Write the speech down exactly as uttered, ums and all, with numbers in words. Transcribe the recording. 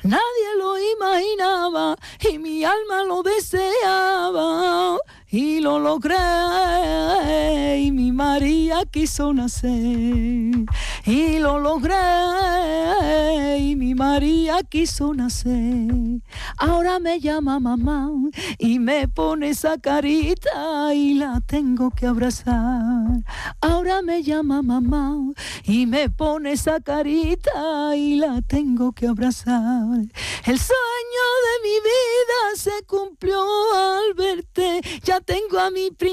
nadie lo imaginaba y mi alma lo deseaba y lo logré y mi María quiso nacer y lo logré y mi María quiso nacer. Ahora me llama mamá y me pone esa carita y la tengo que abrazar. Ahora me llama mamá y me pone esa carita y la tengo que abrazar. El sueño de mi vida se cumplió al verte, ya tengo a mi princesa